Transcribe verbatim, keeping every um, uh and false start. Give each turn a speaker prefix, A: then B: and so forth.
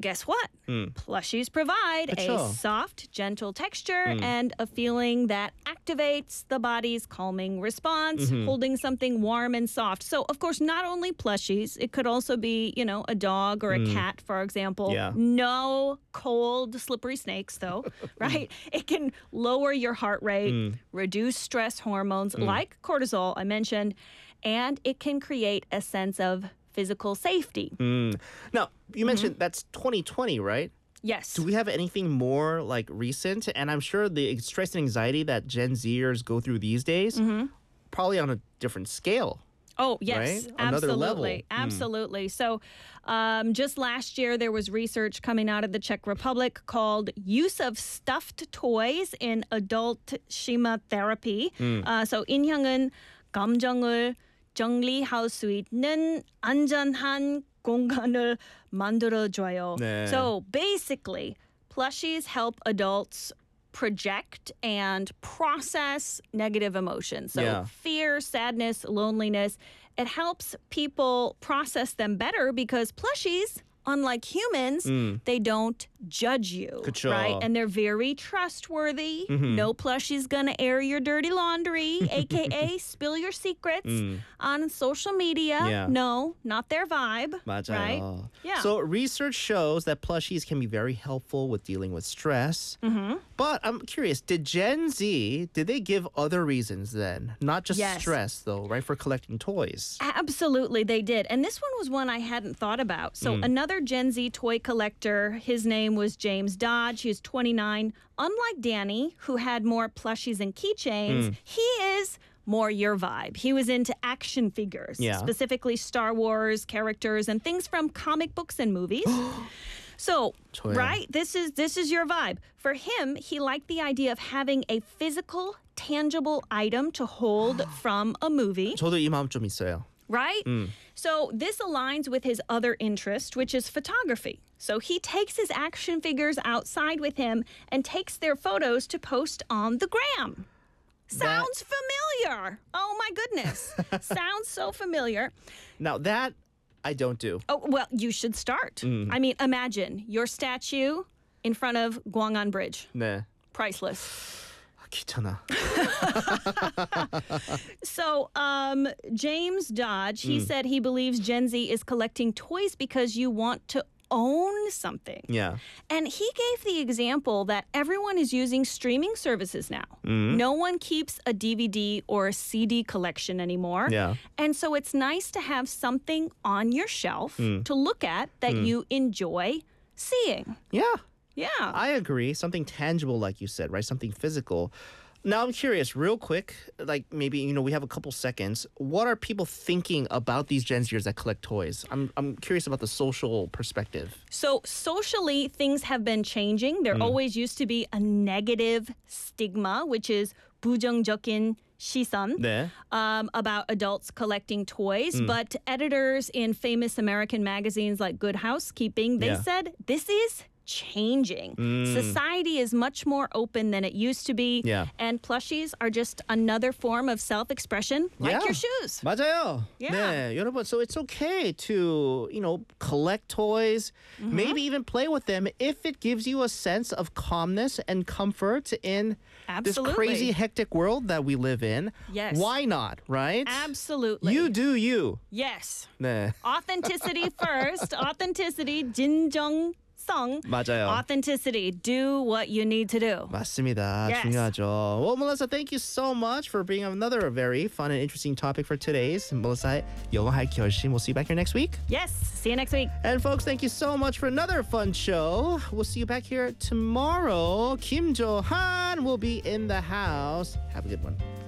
A: guess what? Mm. Plushies provide
B: 그쵸.
A: a soft, gentle texture mm. and a feeling that activates the body's calming response, mm-hmm. holding something warm and soft. So, of course, not only plushies, it could also be, you know, a dog or a mm. cat, for example.
B: Yeah.
A: No cold, slippery snakes, though, right? It can lower your heart rate, mm. reduce stress hormones mm. like cortisol, I mentioned, and it can create a sense of physical safety.
B: Mm. Now, you mentioned mm-hmm. that's twenty twenty, right?
A: Yes.
B: Do we have anything more like recent? And I'm sure the stress and anxiety that Gen Zers go through these days, mm-hmm. probably on a different scale.
A: Oh, yes,
B: right?
A: absolutely.
B: Another level.
A: Absolutely. Mm. So um, just last year, there was research coming out of the Czech Republic called Use of Stuffed Toys in Adult Shima Therapy. Mm. Uh, so 인형은 감정을 정리할 수 있는 안전한 공간을 만들어줘요.
B: 네.
A: So basically, plushies help adults project and process negative emotions. So
B: yeah.
A: fear, sadness, loneliness. It helps people process them better because plushies, unlike humans, mm. they don't judge you,
B: 그쵸.
A: right? And they're very trustworthy. Mm-hmm. No plushie's gonna air your dirty laundry, aka spill your secrets mm. on social media.
B: Yeah.
A: No, not their vibe.
B: 맞아요.
A: Right? Yeah.
B: So research shows that plushies can be very helpful with dealing with stress. Mm-hmm. But I'm curious, did Gen Z, did they give other reasons then? Not just
A: yes.
B: stress though, right? For collecting toys.
A: Absolutely, they did. And this one was one I hadn't thought about. So mm. another Gen Z toy collector, his name was James Dodge. He was twenty-nine. Unlike Danny, who had more plushies and keychains, mm. he is more your vibe. He was into action figures,
B: yeah.
A: specifically Star Wars characters and things from comic books and movies. So,
B: 저요.
A: right, this is this is your vibe. For him, he liked the idea of having a physical, tangible item to hold from a movie.
B: 저도 이 마음 좀 있어요.
A: Right?
B: Mm.
A: So this aligns with his other interest, which is photography. So he takes his action figures outside with him and takes their photos to post on the gram. Sounds that... familiar. Oh my goodness. Sounds so familiar.
B: Now that I don't do.
A: Oh, well, you should start. Mm. I mean, imagine your statue in front of Gwangan Bridge.
B: 네.
A: Priceless.
B: 귀찮아.
A: So, um, James Dodge, he mm. said he believes Gen Z is collecting toys because you want to own something.
B: Yeah.
A: And he gave the example that everyone is using streaming services now.
B: Mm.
A: No one keeps a D V D or a C D collection anymore.
B: Yeah.
A: And so it's nice to have something on your shelf mm. to look at that mm. you enjoy seeing.
B: Yeah.
A: Yeah.
B: I agree. Something tangible, like you said, right? Something physical. Now, I'm curious, real quick, like maybe, you know, we have a couple seconds. What are people thinking about these Gen Zers that collect toys? I'm I'm curious about the social perspective.
A: So socially, things have been changing. There mm. always used to be a negative stigma, which is 부정적인 시선,
B: 네.
A: um, about adults collecting toys. Mm. But editors in famous American magazines like Good Housekeeping, they
B: yeah.
A: said this is changing.
B: Mm.
A: Society is much more open than it used to be.
B: Yeah.
A: And plushies are just another form of self-expression, like
B: yeah.
A: your shoes.
B: 맞아요.
A: Yeah.
B: 네, 여러분, so it's okay to, you know, collect toys, mm-hmm. maybe even play with them if it gives you a sense of calmness and comfort in
A: Absolutely.
B: this crazy, hectic world that we live in.
A: Yes.
B: Why not, right?
A: Absolutely.
B: You do you.
A: Yes.
B: 네.
A: Authenticity first. Authenticity. 진정. Song.
B: 맞아요.
A: Authenticity. Do what you need to do.
B: 맞습니다.
A: Yes.
B: 중요하죠. Well, Melissa, thank you so much for bringing another very fun and interesting topic for today's Melissa의 영어할 결심. We'll see you back here next week.
A: Yes. See you next week.
B: And folks, thank you so much for another fun show. We'll see you back here tomorrow. Kim Jo-han will be in the house. Have a good one.